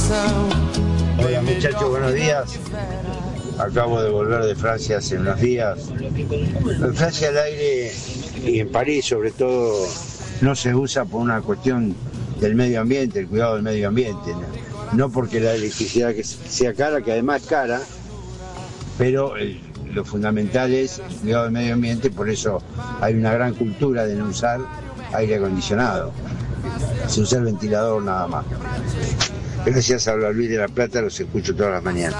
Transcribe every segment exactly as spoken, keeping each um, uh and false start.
Hola muchachos, buenos días. Acabo de volver de Francia hace unos días. En Francia el aire, y en París sobre todo, no se usa por una cuestión del medio ambiente, el cuidado del medio ambiente. No, no porque la electricidad que sea cara, que además es cara, pero el, lo fundamental es el cuidado del medio ambiente, por eso hay una gran cultura de no usar aire acondicionado. Se usa el ventilador nada más. Gracias, habla Luis de la Plata, los escucho todas las mañanas.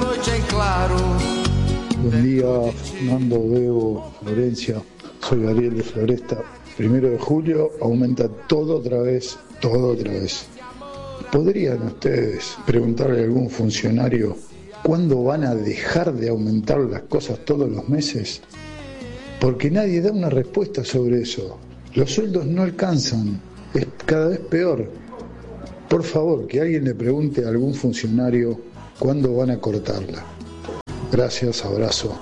Buen día, Fernando, Bebo, Florencia. Soy Ariel de Floresta. Primero de julio aumenta todo otra vez, todo otra vez. ¿Podrían ustedes preguntarle a algún funcionario cuándo van a dejar de aumentar las cosas todos los meses? Porque nadie da una respuesta sobre eso. Los sueldos no alcanzan, es cada vez peor. Por favor, que alguien le pregunte a algún funcionario cuándo van a cortarla. Gracias, abrazo.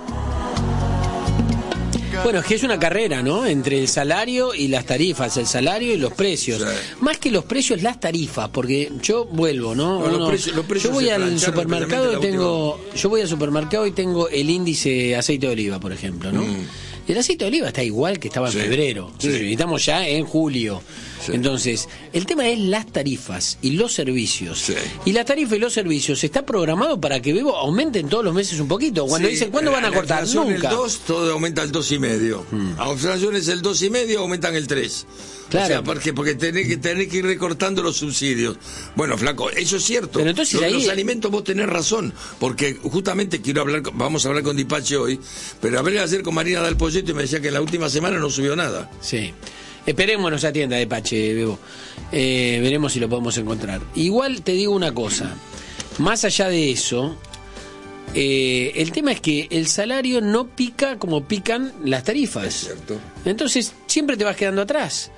Bueno, es que es una carrera, ¿no? Entre el salario y las tarifas, el salario y los precios. Sí. Más que los precios, las tarifas, porque yo vuelvo, ¿no? no Uno, los precios, los precios yo voy al supermercado y tengo, yo voy al supermercado y tengo el índice aceite de oliva, por ejemplo, ¿no? Mm. El aceite de oliva está igual que estaba en sí. febrero. Sí. Sí, estamos ya en julio. Sí. Entonces, el tema es las tarifas y los servicios. Sí. Y la tarifa y los servicios está programado para que Bebo aumenten todos los meses un poquito. Cuando sí. dicen, ¿cuándo van a cortar? Nunca. El dos, todo aumenta el dos y medio. Hmm. A inflaciones el dos y medio, aumentan el tres. Claro. O sea, porque, porque tenés que, tenés que ir recortando los subsidios. Bueno, flaco, eso es cierto. Pero entonces los, ahí... los alimentos vos tenés razón, porque justamente quiero hablar, vamos a hablar con Dipache hoy, pero hablé ayer con Marina del Polleto y me decía que en la última semana no subió nada. Sí. Esperemos nos atienda Dipache, Bebo. Eh, veremos si lo podemos encontrar. Igual te digo una cosa, más allá de eso, eh, el tema es que el salario no pica como pican las tarifas. Es cierto. Entonces siempre te vas quedando atrás.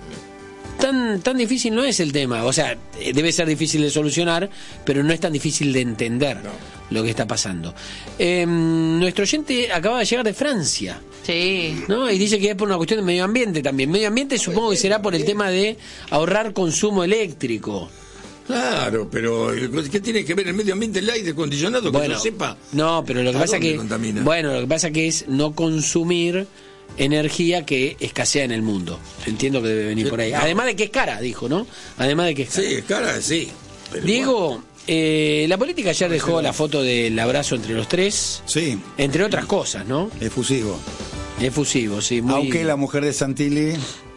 Tan, tan difícil no es el tema, o sea, debe ser difícil de solucionar, pero no es tan difícil de entender no. lo que está pasando. Eh, nuestro oyente acaba de llegar de Francia. Sí. ¿No? Y dice que es por una cuestión de medio ambiente también. Medio ambiente supongo que será por el tema de ahorrar consumo eléctrico. Claro, pero ¿qué tiene que ver el medio ambiente, el aire acondicionado? Que bueno, no sepa. No, pero lo que pasa que contamina? bueno, lo que pasa que es no consumir energía que escasea en el mundo. Entiendo que debe venir por ahí. Además de que es cara, dijo, ¿no? Además de que es cara. Sí, es cara, sí. Diego, bueno. eh, la política ayer dejó la foto del abrazo entre los tres. Sí. Entre otras cosas, ¿no? Efusivo. Efusivo, sí. Muy... Aunque la mujer de Santilli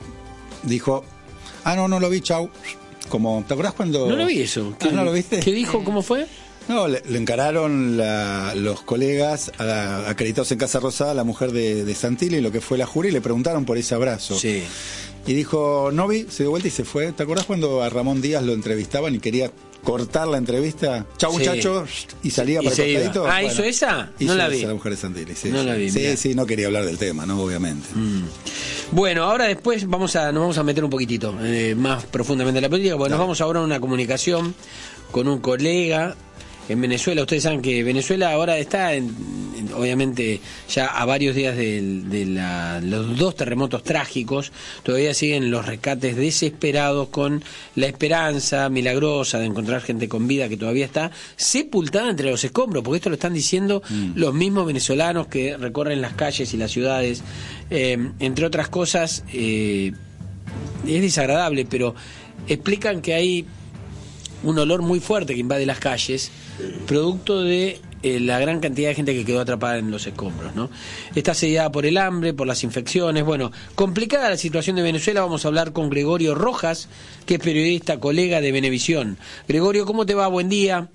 dijo, ah, no, no lo vi, chau. Como, ¿te acordás cuando...? No lo vi eso. ¿Ah, no lo viste? ¿Qué dijo? ¿Cómo fue? No, le, le encararon la, los colegas a la, acreditados en Casa Rosada, la mujer de, de Santilli, lo que fue la jury, y le preguntaron por ese abrazo. Sí. Y dijo, no vi, se dio vuelta y se fue. ¿Te acordás cuando a Ramón Díaz lo entrevistaban y quería cortar la entrevista? Chau, sí. muchachos, y salía y para el costadito. Ah, bueno, ¿hizo esa? Hizo no la vi. Esa, la mujer de Santilli, sí. No sí. la vi. Sí, mirá. sí, no quería hablar del tema, ¿no? Obviamente. Mm. Bueno, ahora después vamos a, nos vamos a meter un poquitito eh, más profundamente en la política, porque no. nos vamos ahora a una comunicación con un colega en Venezuela. Ustedes saben que Venezuela ahora está, en, en, obviamente, ya a varios días de, de la, los dos terremotos trágicos. Todavía siguen los rescates desesperados, con la esperanza milagrosa de encontrar gente con vida que todavía está sepultada entre los escombros, porque esto lo están diciendo mm. los mismos venezolanos que recorren las calles y las ciudades. Eh, entre otras cosas, eh, es desagradable, pero explican que hay un olor muy fuerte que invade las calles, producto de eh, la gran cantidad de gente que quedó atrapada en los escombros, ¿no? Está asediada por el hambre, por las infecciones. Bueno, complicada la situación de Venezuela. Vamos a hablar con Gregorio Rojas, que es periodista, colega de Venevisión. Gregorio, ¿cómo te va? Buen día.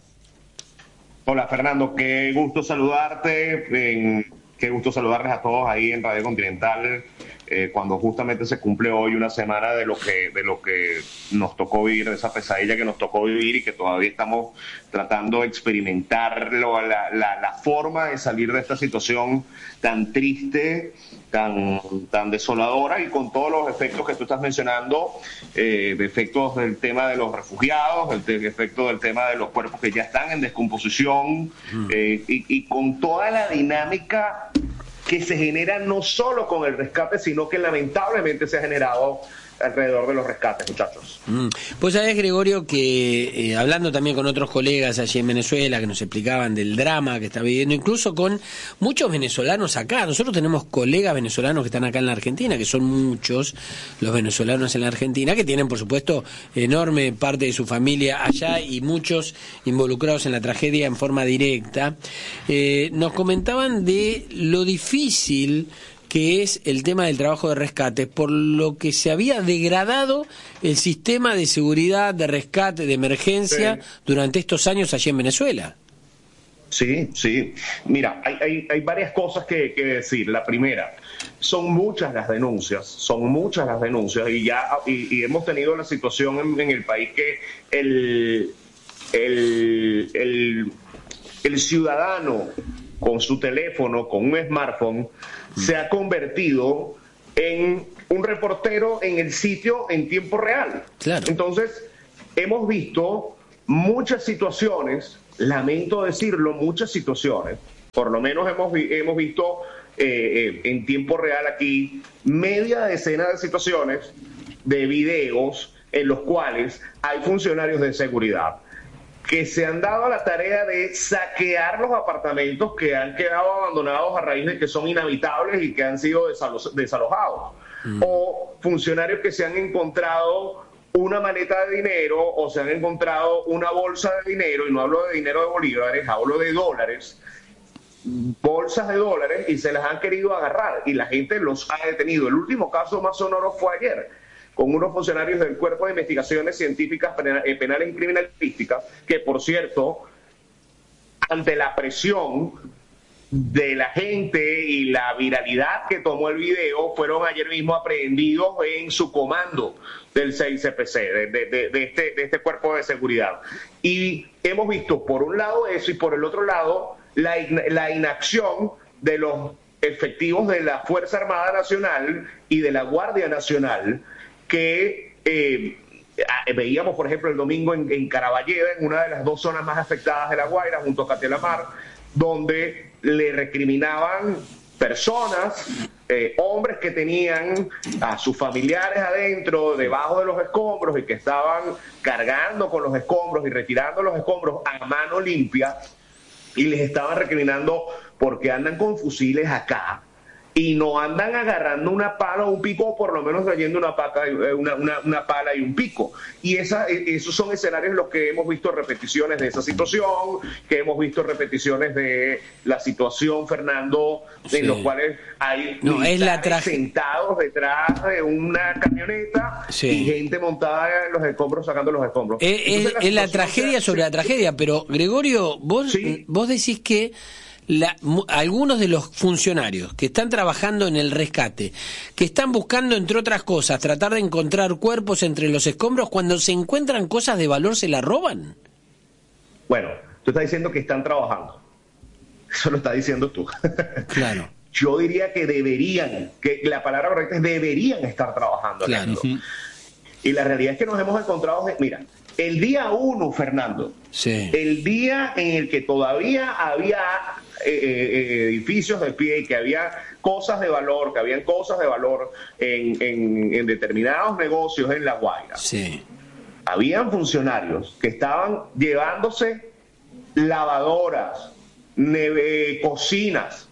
Hola, Fernando, qué gusto saludarte, eh, qué gusto saludarles a todos ahí en Radio Continental. Eh, cuando justamente se cumple hoy una semana de lo que de lo que nos tocó vivir, de esa pesadilla que nos tocó vivir y que todavía estamos tratando de experimentarlo, la, la, la forma de salir de esta situación tan triste, tan, tan desoladora, y con todos los efectos que tú estás mencionando, eh, de efectos del tema de los refugiados, el de, efecto del tema de los cuerpos que ya están en descomposición, mm. eh, y, y con toda la dinámica que se genera no solo con el rescate, sino que lamentablemente se ha generado alrededor de los rescates, muchachos. Mm. Pues sabés, Gregorio, que eh, hablando también con otros colegas allí en Venezuela que nos explicaban del drama que está viviendo, incluso con muchos venezolanos acá. Nosotros tenemos colegas venezolanos que están acá en la Argentina, que son muchos los venezolanos en la Argentina, que tienen, por supuesto, enorme parte de su familia allá y muchos involucrados en la tragedia en forma directa. Eh, nos comentaban de lo difícil que es el tema del trabajo de rescate, por lo que se había degradado el sistema de seguridad, de rescate, de emergencia sí. durante estos años allí en Venezuela. Sí, sí. Mira, hay, hay, hay varias cosas que, que decir. La primera, son muchas las denuncias, son muchas las denuncias y ya y, y hemos tenido la situación en, en el país que el, el, el, el ciudadano con su teléfono, con un smartphone, se ha convertido en un reportero en el sitio en tiempo real. Claro. Entonces, hemos visto muchas situaciones, lamento decirlo, muchas situaciones, por lo menos hemos, hemos visto eh, eh, en tiempo real aquí media decena de situaciones de videos en los cuales hay funcionarios de seguridad que se han dado a la tarea de saquear los apartamentos que han quedado abandonados a raíz de que son inhabitables y que han sido desalo- desalojados. Mm. O funcionarios que se han encontrado una maleta de dinero o se han encontrado una bolsa de dinero, y no hablo de dinero de bolívares, hablo de dólares, bolsas de dólares, y se las han querido agarrar y la gente los ha detenido. El último caso más sonoro fue ayer, con unos funcionarios del Cuerpo de Investigaciones Científicas Penales y Criminalísticas, que por cierto, ante la presión de la gente y la viralidad que tomó el video, fueron ayer mismo aprehendidos en su comando del C I C P C, de, de, de, de, este, de este cuerpo de seguridad. Y hemos visto por un lado eso y por el otro lado la, la inacción de los efectivos de la Fuerza Armada Nacional y de la Guardia Nacional, que eh, veíamos, por ejemplo, el domingo en, en Caraballeda, en una de las dos zonas más afectadas de La Guaira, junto a Catelamar, donde le recriminaban personas, eh, hombres que tenían a sus familiares adentro, debajo de los escombros, y que estaban cargando con los escombros y retirando los escombros a mano limpia, y les estaban recriminando porque andan con fusiles acá y no andan agarrando una pala o un pico, o por lo menos trayendo una, paca, una, una, una pala y un pico. Y esa, esos son escenarios en los que hemos visto repeticiones de esa situación, que hemos visto repeticiones de la situación, Fernando, sí. en los cuales hay no, es la traje... sentados detrás de una camioneta sí. y gente montada en los escombros, sacando los escombros. Es, Entonces, es la, la tragedia sea... sobre la tragedia, pero Gregorio, vos, ¿sí? vos decís que La, algunos de los funcionarios que están trabajando en el rescate, que están buscando, entre otras cosas, tratar de encontrar cuerpos entre los escombros, cuando se encuentran cosas de valor, ¿se las roban? Bueno, tú estás diciendo que están trabajando. Eso lo estás diciendo tú. Claro. Yo diría que deberían, que la palabra correcta es deberían estar trabajando. Claro. Uh-huh. Y la realidad es que nos hemos encontrado, mira, el día uno, Fernando, sí. el día en el que todavía había eh, eh, edificios de pie y que había cosas de valor, que habían cosas de valor en, en, en determinados negocios en La Guaira, sí. habían funcionarios que estaban llevándose lavadoras, neve, cocinas,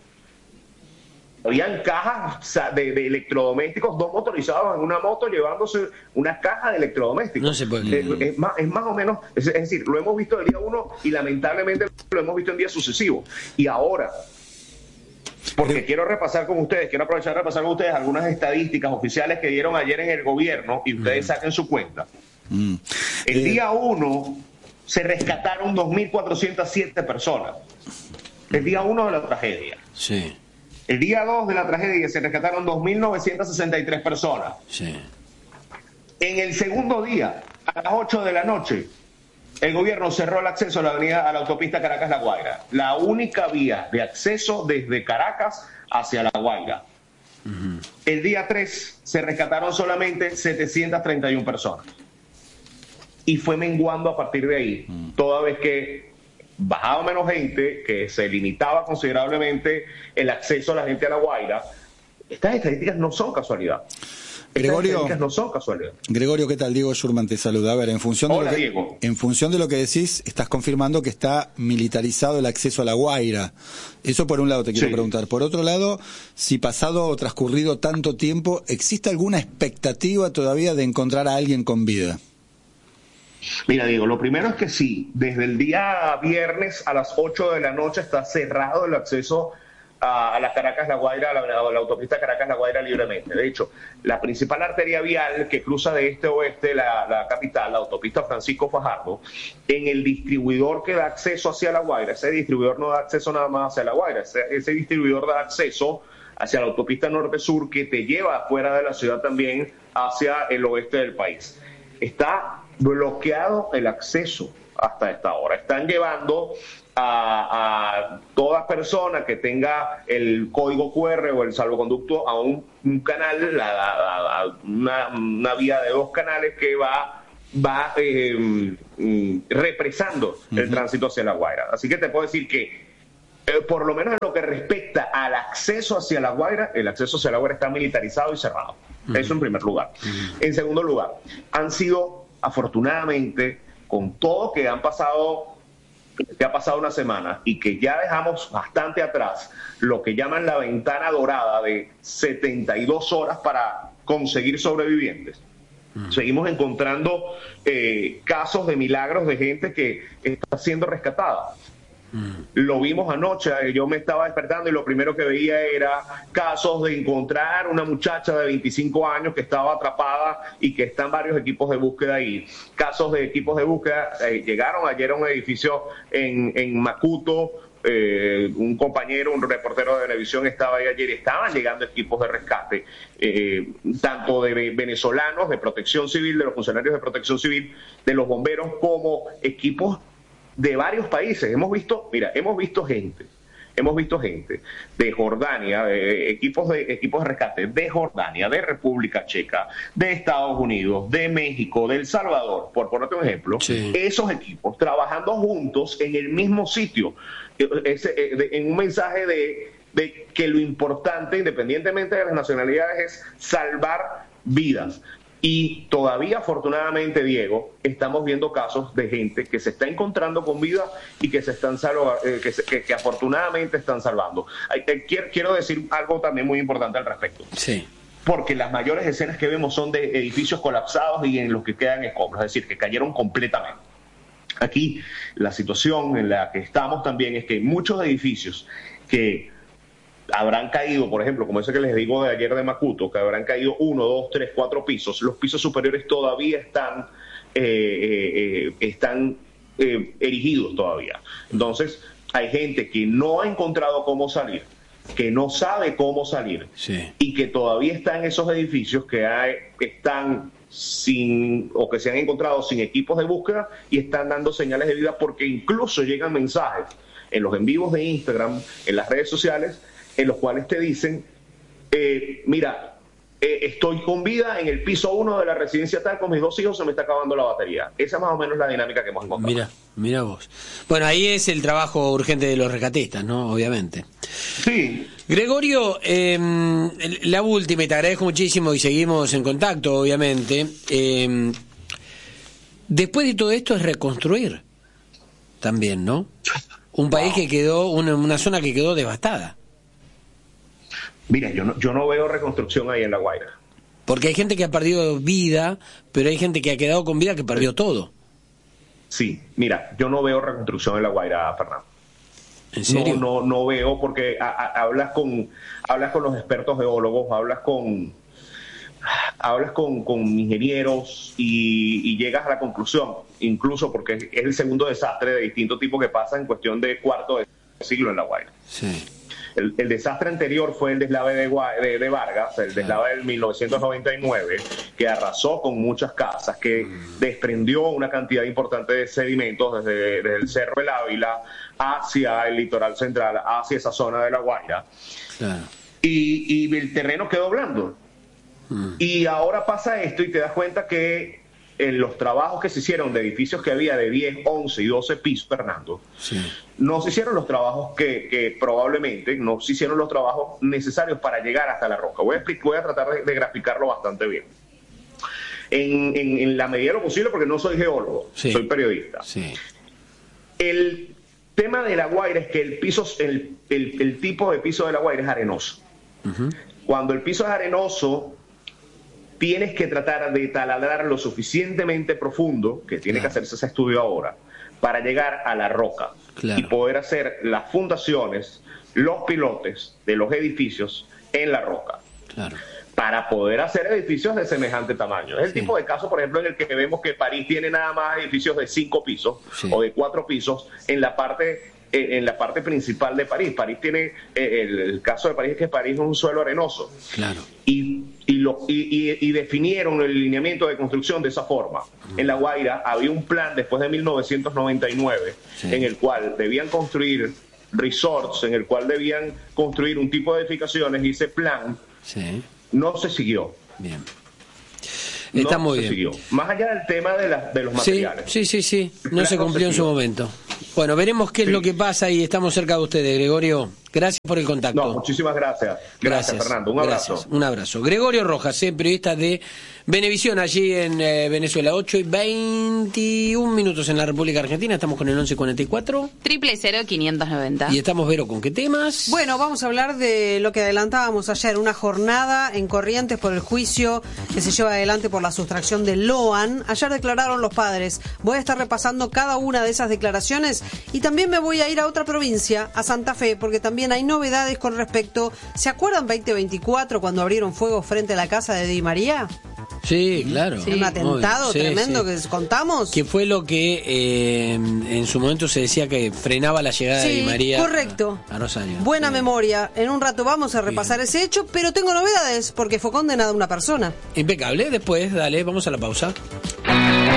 habían cajas de, de electrodomésticos, dos motorizados en una moto llevándose una caja de electrodomésticos. No se puede. Es, es, más, es más o menos, es, es decir, lo hemos visto el día uno y lamentablemente lo hemos visto en días sucesivos. Y ahora, porque quiero repasar con ustedes, quiero aprovechar de repasar con ustedes algunas estadísticas oficiales que dieron ayer en el gobierno y ustedes mm. saquen su cuenta. Mm. El eh. día uno se rescataron dos mil cuatrocientas siete personas. El día uno de la tragedia. Sí. El día dos de la tragedia se rescataron dos mil novecientas sesenta y tres personas. Sí. En el segundo día, a las ocho de la noche, el gobierno cerró el acceso a la avenida, a la autopista Caracas-La Guaira. La única vía de acceso desde Caracas hacia La Guaira. Uh-huh. El día tres se rescataron solamente setecientas treinta y una personas. Y fue menguando a partir de ahí, uh-huh. toda vez que bajaba menos gente, que se limitaba considerablemente el acceso a la gente a La Guaira. Estas estadísticas no son casualidad. Gregorio, no son casualidad. Gregorio, ¿qué tal? Diego Schurman te saluda. A ver, en función, Hola, de lo que, Diego. en función de lo que decís, estás confirmando que está militarizado el acceso a La Guaira. Eso por un lado te quiero Sí. preguntar. Por otro lado, si pasado o transcurrido tanto tiempo, ¿existe alguna expectativa todavía de encontrar a alguien con vida? Mira, Diego, lo primero es que sí, desde el día viernes a las ocho de la noche está cerrado el acceso a, a la Caracas-La Guaira, a la, a la autopista Caracas-La Guaira libremente. De hecho, la principal arteria vial que cruza de este a oeste la, la capital, la autopista Francisco Fajardo, en el distribuidor que da acceso hacia La Guaira, ese distribuidor no da acceso nada más hacia La Guaira, ese, ese distribuidor da acceso hacia la autopista norte-sur que te lleva fuera de la ciudad también hacia el oeste del país. Está bloqueado el acceso hasta esta hora. Están llevando a, a toda persona que tenga el código cu erre o el salvoconducto a un, un canal, la, a, a una, una vía de dos canales que va, va eh, represando uh-huh. el tránsito hacia La Guaira. Así que te puedo decir que eh, por lo menos en lo que respecta al acceso hacia La Guaira, el acceso hacia La Guaira está militarizado y cerrado. Uh-huh. Eso en primer lugar. Uh-huh. En segundo lugar, han sido afortunadamente, con todo que han pasado, que ha pasado una semana y que ya dejamos bastante atrás, lo que llaman la ventana dorada de setenta y dos horas para conseguir sobrevivientes. Mm. Seguimos encontrando eh, casos de milagros de gente que está siendo rescatada. Mm. Lo vimos anoche, yo me estaba despertando y lo primero que veía era casos de encontrar una muchacha de veinticinco años que estaba atrapada y que están varios equipos de búsqueda ahí. Casos de equipos de búsqueda, eh, llegaron ayer a un edificio en, en Macuto, eh, un compañero, un reportero de televisión estaba ahí ayer, estaban llegando equipos de rescate, eh, tanto de venezolanos, de protección civil, de los funcionarios de protección civil, de los bomberos, como equipos de varios países. Hemos visto, mira, hemos visto gente, hemos visto gente de Jordania, de equipos de equipos de rescate de Jordania, de República Checa, de Estados Unidos, de México, de El Salvador, por ponerte un ejemplo, sí. Esos equipos trabajando juntos en el mismo sitio, en un mensaje de, de que lo importante, independientemente de las nacionalidades, es salvar vidas. Y todavía, afortunadamente, Diego, estamos viendo casos de gente que se está encontrando con vida y que se están salva, eh, que, se, que, que afortunadamente están salvando. Eh, quiero, quiero decir algo también muy importante al respecto. Sí. Porque las mayores escenas que vemos son de edificios colapsados y en los que quedan escombros, es decir, que cayeron completamente. Aquí la situación en la que estamos también es que muchos edificios que habrán caído, por ejemplo, como ese que les digo de ayer de Macuto, que habrán caído uno, dos, tres, cuatro pisos, los pisos superiores todavía están, eh, eh, están eh, erigidos todavía. Entonces, hay gente que no ha encontrado cómo salir, que no sabe cómo salir, sí. Y que todavía está en esos edificios que hay, están sin, o que se han encontrado sin equipos de búsqueda y están dando señales de vida, porque incluso llegan mensajes en los en vivos de Instagram, en las redes sociales, en los cuales te dicen, eh, mira, eh, estoy con vida en el piso uno de la residencia tal, con mis dos hijos se me está acabando la batería. Esa es más o menos la dinámica que hemos encontrado. Mira, mira vos. Bueno, ahí es el trabajo urgente de los rescatistas, ¿no? Obviamente. Sí. Gregorio, eh, la última, y te agradezco muchísimo y seguimos en contacto, obviamente. Eh, después de todo esto es reconstruir también, ¿no? Un país wow. que quedó, una, una zona que quedó devastada. Mira, yo no, yo no veo reconstrucción ahí en La Guaira. Porque hay gente que ha perdido vida, pero hay gente que ha quedado con vida que perdió todo. Sí, mira, yo no veo reconstrucción en La Guaira, Fernando. ¿En serio? No, no, no veo, porque a, a, hablas con hablas con los expertos geólogos, hablas con hablas con, con ingenieros y, y llegas a la conclusión, incluso porque es el segundo desastre de distinto tipo que pasa en cuestión de cuarto de siglo en La Guaira. Sí. El, el desastre anterior fue el deslave de, de, de Vargas, el deslave del mil novecientos noventa y nueve, que arrasó con muchas casas, que mm. desprendió una cantidad importante de sedimentos desde, desde el Cerro del Ávila hacia el litoral central, hacia esa zona de La Guaira. Claro. Y, y el terreno quedó blando. Mm. Y ahora pasa esto y te das cuenta que en los trabajos que se hicieron de edificios que había de diez, once y doce pisos, Fernando, sí. no se hicieron los trabajos que, que probablemente, no se hicieron los trabajos necesarios para llegar hasta La Roca. Voy a, voy a tratar de, de graficarlo bastante bien. En, en, en la medida de lo posible, porque no soy geólogo, sí. soy periodista. Sí. El tema de La Guaira es que el piso, el, el, el tipo de piso de La Guaira es arenoso. Uh-huh. Cuando el piso es arenoso, tienes que tratar de taladrar lo suficientemente profundo, que tiene claro. que hacerse ese estudio ahora, para llegar a la roca claro. y poder hacer las fundaciones, los pilotes de los edificios en la roca. Claro. Para poder hacer edificios de semejante tamaño. Es el sí. tipo de caso, por ejemplo, en el que vemos que París tiene nada más edificios de cinco pisos sí. o de cuatro pisos en la parte eh, en la parte principal de París. París tiene, eh, el, el caso de París es que París es un suelo arenoso. Claro. Y, y, lo, y, y, y definieron el lineamiento de construcción de esa forma. Mm. En La Guaira había un plan después de mil novecientos noventa y nueve sí. en el cual debían construir resorts, en el cual debían construir un tipo de edificaciones y ese plan sí. no se siguió. Bien. Está no muy se bien. Siguió. Más allá del tema de, la, de los materiales. Sí, sí, sí. sí. No se cumplió en su momento. Bueno, veremos qué sí. es lo que pasa y estamos cerca de ustedes, Gregorio. Gracias por el contacto. No, muchísimas gracias. Gracias, gracias Fernando. Un abrazo. Gracias. Un abrazo. Gregorio Rojas, eh, periodista de Venevisión, allí en eh, Venezuela. ocho y veintiún minutos en la República Argentina. Estamos con el once cuarenta y cuatro. Triple cero quinientos noventa. Y estamos, Vero, ¿con qué temas? Bueno, vamos a hablar de lo que adelantábamos ayer. Una jornada en Corrientes por el juicio que se lleva adelante por la sustracción de Loan. Ayer declararon los padres. Voy a estar repasando cada una de esas declaraciones y también me voy a ir a otra provincia, a Santa Fe, porque también hay novedades con respecto. ¿Se acuerdan veinte veinticuatro cuando abrieron fuego frente a la casa de Di María? Sí, claro. Sí, un atentado sí, tremendo sí. que contamos. Que fue lo que eh, en su momento se decía que frenaba la llegada sí, de Di María correcto. A, a Rosario. Buena sí. memoria. En un rato vamos a repasar Bien. ese hecho, pero tengo novedades porque fue condenada una persona. Impecable. Después, dale, vamos a la pausa.